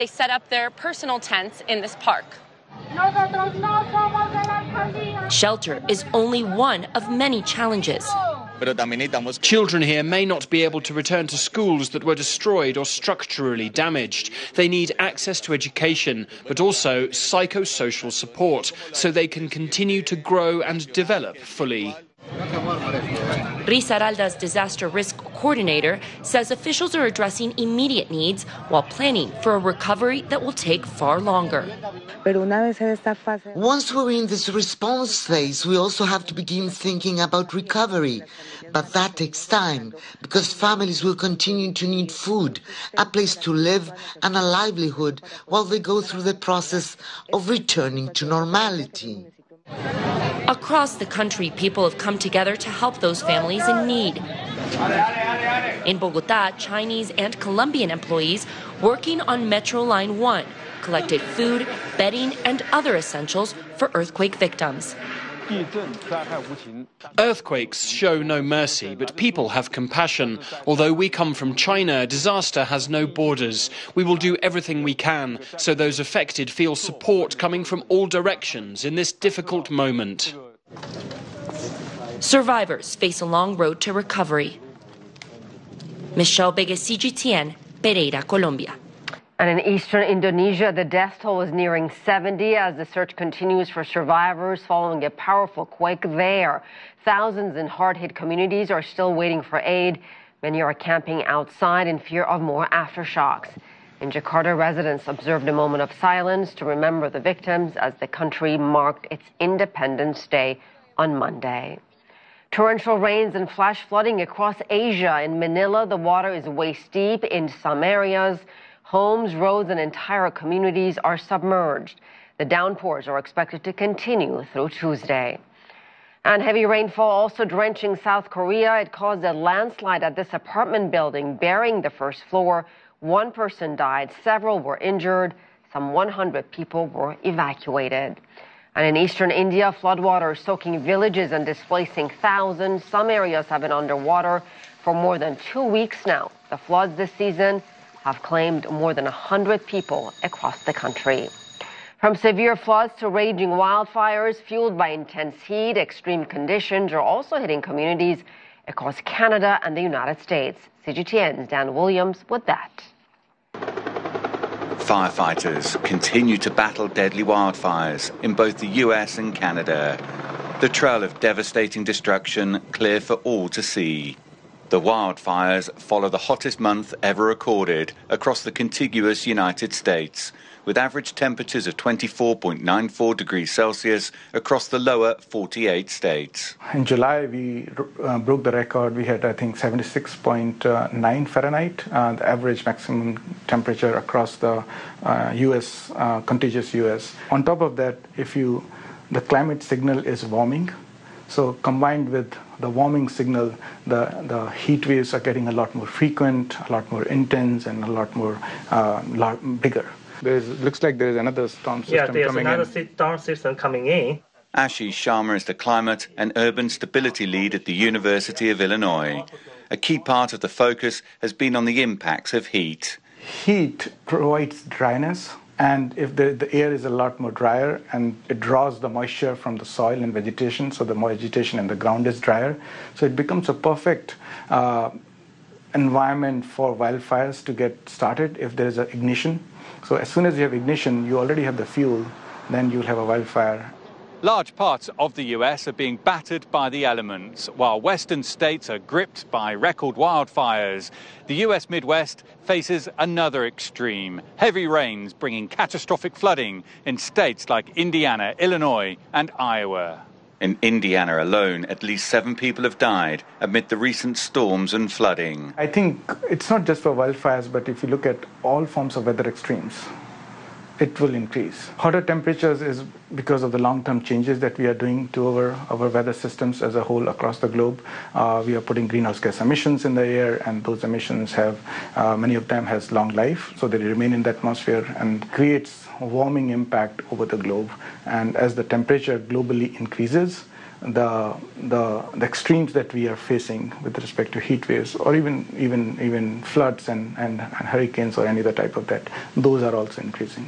They set up their personal tents in this park. Shelter is only one of many challenges. Children here may not be able to return to schools that were destroyed or structurally damaged. They need access to education, but also psychosocial support, so they can continue to grow and develop fully. Risaralda's disaster risk coordinator says officials are addressing immediate needs while planning for a recovery that will take far longer. Once we're in this response phase, we also have to begin thinking about recovery. But that takes time, because families will continue to need food, a place to live, and a livelihood while they go through the process of returning to normality. Across the country, people have come together to help those families in need. In Bogotá, Chinese and Colombian employees working on Metro Line 1 collected food, bedding, and other essentials for earthquake victims. Earthquakes show no mercy, but people have compassion. Although we come from China, disaster has no borders. We will do everything we can so those affected feel support coming from all directions in this difficult moment. Survivors face a long road to recovery. Michelle Begues, CGTN, Pereira, Colombia. And in eastern Indonesia, the death toll is nearing 70 as the search continues for survivors following a powerful quake there. Thousands in hard-hit communities are still waiting for aid. Many are camping outside in fear of more aftershocks. In Jakarta, residents observed a moment of silence to remember the victims as the country marked its Independence Day on Monday. Torrential rains and flash flooding across Asia. In Manila, the water is waist-deep in some areas. Homes, roads, and entire communities are submerged. The downpours are expected to continue through Tuesday. And heavy rainfall also drenching South Korea. It caused a landslide at this apartment building, burying the first floor. One person died, several were injured. Some 100 people were evacuated. And in eastern India, floodwaters soaking villages and displacing thousands. Some areas have been underwater for more than 2 weeks now. The floods this season have claimed more than 100 people across the country. From severe floods to raging wildfires fueled by intense heat, extreme conditions are also hitting communities across Canada and the United States. CGTN's Dan Williams with that. Firefighters continue to battle deadly wildfires in both the US and Canada. The trail of devastating destruction clear for all to see. The wildfires follow the hottest month ever recorded across the contiguous United States, with average temperatures of 24.94 degrees Celsius across the lower 48 states. In July, we broke the record. We had, I think, 76.9 Fahrenheit, the average maximum temperature across the U.S., contiguous U.S. On top of that, the climate signal is warming. So combined with the warming signal, the heat waves are getting a lot more frequent, a lot more intense, and a lot more bigger. Looks like there is another storm system coming in. Yeah, there's another storm system coming in. Ashish Sharma is the climate and urban stability lead at the University of Illinois. A key part of the focus has been on the impacts of heat. Heat provides dryness. And if the air is a lot more drier and it draws the moisture from the soil and vegetation, so the vegetation and the ground is drier, so it becomes a perfect environment for wildfires to get started if there is an ignition. So as soon as you have ignition, you already have the fuel, then you'll have a wildfire. Large parts of the US are being battered by the elements, while western states are gripped by record wildfires. The US Midwest faces another extreme, heavy rains bringing catastrophic flooding in states like Indiana, Illinois, and Iowa. In Indiana alone, at least 7 people have died amid the recent storms and flooding. I think it's not just for wildfires, but if you look at all forms of weather extremes, it will increase. Hotter temperatures is because of the long-term changes that we are doing to our weather systems as a whole across the globe. We are putting greenhouse gas emissions in the air, and those emissions have, many of them has long life, so they remain in the atmosphere and creates a warming impact over the globe. And as the temperature globally increases, the extremes that we are facing with respect to heat waves, or even floods and hurricanes or any other type of that, those are also increasing.